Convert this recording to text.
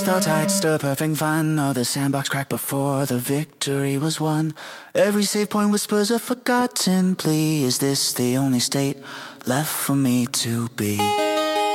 Felt tight, stir perfect fun. Oh, the sandbox cracked before the victory was won. Every save point whispers a forgotten plea. Is this the only state left for me to be?